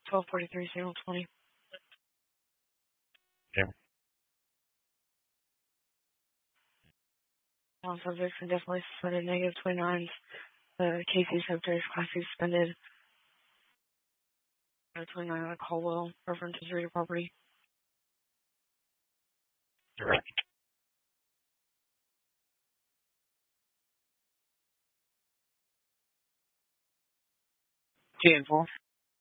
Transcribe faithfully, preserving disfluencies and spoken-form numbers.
twelve forty-three, zero twenty. Okay. All subjects are definitely suspended, negative twenty-nines. The K C secretary is classically suspended. twenty-nine on Caldwell, reference to reader property. Direct. ten four.